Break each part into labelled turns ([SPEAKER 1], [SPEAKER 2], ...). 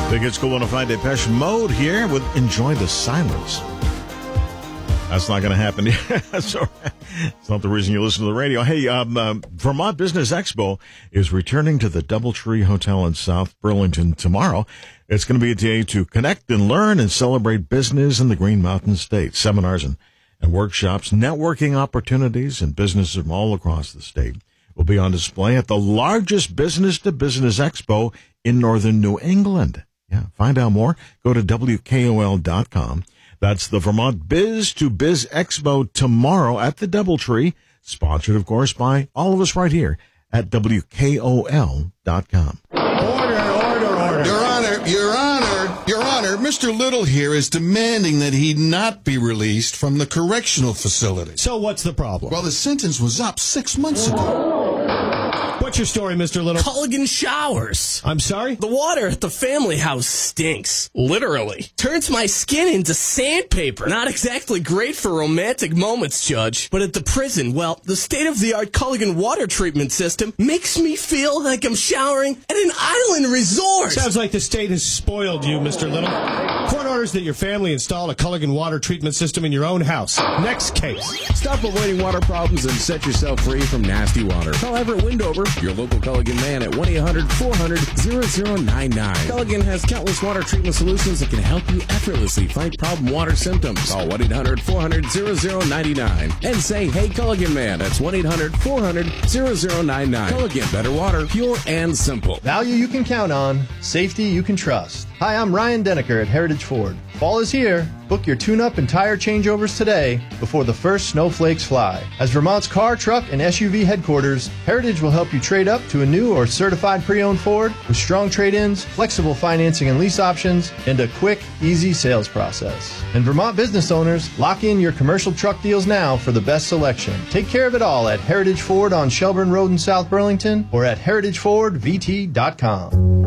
[SPEAKER 1] Think it's cool to find Depeche Mode here with Enjoy the Silence. That's not going to happen. It's not the reason you listen to the radio. Hey, Vermont Business Expo is returning to the Doubletree Hotel in South Burlington tomorrow. It's going to be a day to connect and learn and celebrate business in the Green Mountain State. Seminars and workshops, networking opportunities, and businesses from all across the state will be on display at the largest business-to-business expo in northern New England. Yeah, find out more. Go to WKOL.com. That's the Vermont Biz to Biz Expo tomorrow at the Doubletree, sponsored, of course, by all of us right here at WKOL.com.
[SPEAKER 2] Order. Your Honor, Mr. Little here is demanding that he not be released from the correctional facility.
[SPEAKER 3] So what's the problem?
[SPEAKER 2] Well, the sentence was up 6 months ago.
[SPEAKER 3] What's your story, Mr. Little?
[SPEAKER 4] Culligan showers.
[SPEAKER 3] I'm sorry?
[SPEAKER 4] The water at the family house stinks. Literally. Turns my skin into sandpaper. Not exactly great for romantic moments, Judge. But at the prison, well, the state-of-the-art Culligan water treatment system makes me feel like I'm showering at an island resort.
[SPEAKER 3] Sounds like the state has spoiled you, Mr. Little. Court orders that your family install a Culligan water treatment system in your own house. Next case.
[SPEAKER 5] Stop avoiding water problems and set yourself free from nasty water. Call Everett Windover, your local Culligan man, at 1-800-400-0099. Culligan has countless water treatment solutions that can help you effortlessly fight problem water symptoms. Call 1-800-400-0099 and say, "Hey, Culligan man." That's 1-800-400-0099. Culligan, better water, pure and simple.
[SPEAKER 6] Value you can count on, safety you can trust. Hi, I'm Ryan Denneker at Heritage Ford. Fall is here. Book your tune-up and tire changeovers today before the first snowflakes fly. As Vermont's car, truck, and SUV headquarters, Heritage will help you trade up to a new or certified pre-owned Ford with strong trade-ins, flexible financing and lease options, and a quick, easy sales process. And Vermont business owners, lock in your commercial truck deals now for the best selection. Take care of it all at Heritage Ford on Shelburne Road in South Burlington or at heritagefordvt.com.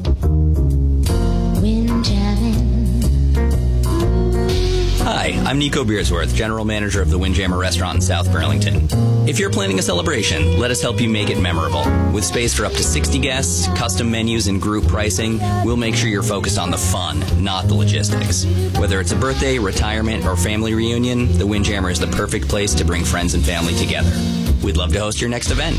[SPEAKER 7] Hi, I'm Nico Beersworth, General Manager of the Windjammer Restaurant in South Burlington. If you're planning a celebration, let us help you make it memorable. With space for up to 60 guests, custom menus, and group pricing, we'll make sure you're focused on the fun, not the logistics. Whether it's a birthday, retirement, or family reunion, the Windjammer is the perfect place to bring friends and family together. We'd love to host your next event.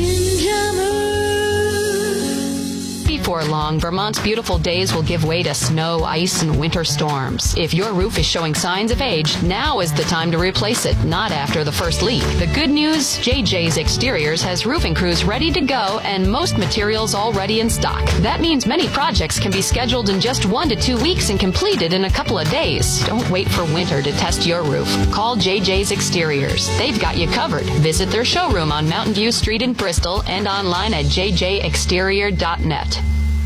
[SPEAKER 8] Before long, Vermont's beautiful days will give way to snow, ice, and winter storms. If your roof is showing signs of age, now is the time to replace it, not after the first leak. The good news, JJ's Exteriors has roofing crews ready to go and most materials already in stock. That means many projects can be scheduled in just 1 to 2 weeks and completed in a couple of days. Don't wait for winter to test your roof. Call JJ's Exteriors. They've got you covered. Visit their showroom on Mountain View Street in Bristol and online at jjexterior.net.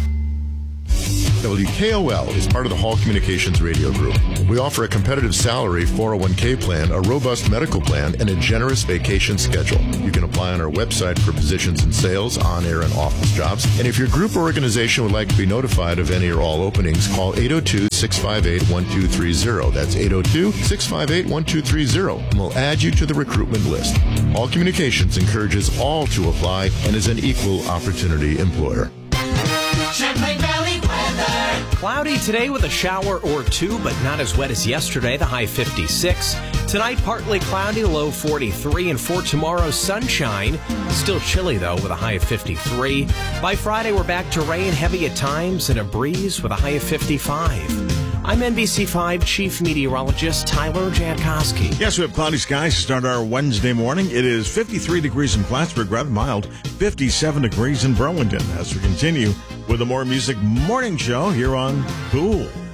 [SPEAKER 9] WKOL is part of the Hall Communications Radio Group. We offer a competitive salary, 401k plan, a robust medical plan, and a generous vacation schedule. You can apply on our website for positions in sales, on-air, and office jobs. And if your group or organization would like to be notified of any or all openings, call 802-658-1230. That's 802-658-1230, and we'll add you to the recruitment list. Hall Communications encourages all to apply and is an equal opportunity employer.
[SPEAKER 10] Champlain Valley weather.
[SPEAKER 11] Cloudy today with a shower or two, but not as wet as yesterday, the high 56. Tonight, partly cloudy, low 43. And for tomorrow, sunshine. Still chilly, though, with a high of 53. By Friday, we're back to rain, heavy at times, and a breeze with a high of 55. I'm NBC5 Chief Meteorologist Tyler Jankowski.
[SPEAKER 1] Yes, we have cloudy skies to start our Wednesday morning. It is 53 degrees in Plattsburgh, rather mild, 57 degrees in Burlington. As we continue with a More Music Morning Show here on Cool